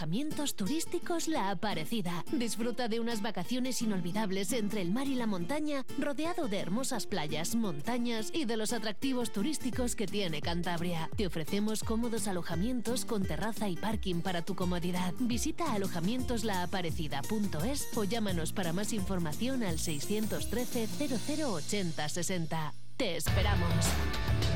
Alojamientos turísticos La Aparecida. Disfruta de unas vacaciones inolvidables entre el mar y la montaña, rodeado de hermosas playas, montañas y de los atractivos turísticos que tiene Cantabria. Te ofrecemos cómodos alojamientos con terraza y parking para tu comodidad. Visita alojamientoslaaparecida.es o llámanos para más información al 613 0080 60. ¡Te esperamos!